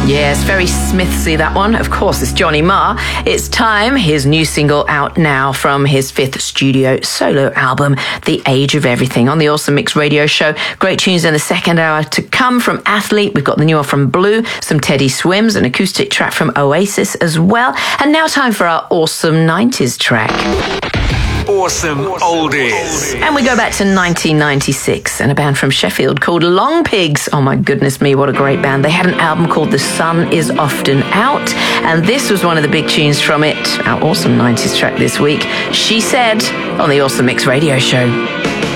Yes, very Smithsy, that one. Of course, it's Johnny Marr. It's Time, his new single out now from his 5th studio solo album, The Age of Everything, on the Awesome Mix radio show. Great tunes in the second hour to come from Athlete. We've got the new one from Blue, some Teddy Swims, an acoustic track from Oasis as well. And now time for our awesome 90s track. Awesome Oldies. And we go back to 1996 and a band from Sheffield called Long Pigs. Oh my goodness me, what a great band. They had an album called The Sun Is Often Out, and this was one of the big tunes from it. Our awesome 90s track this week, She Said, on the Awesome Mix radio show.